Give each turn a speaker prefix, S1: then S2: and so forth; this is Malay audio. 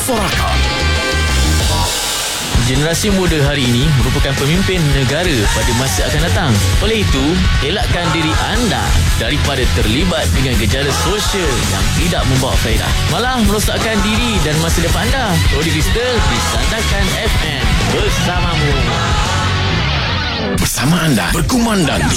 S1: Sorakan.
S2: Generasi muda hari ini merupakan pemimpin negara pada masa akan datang. Oleh itu, elakkan diri anda daripada terlibat dengan gejala sosial yang tidak membawa faedah, malah merosakkan diri dan masa depan anda. Rodi Kristal di Sandakan FM bersamamu.
S1: Bersama anda berkumandang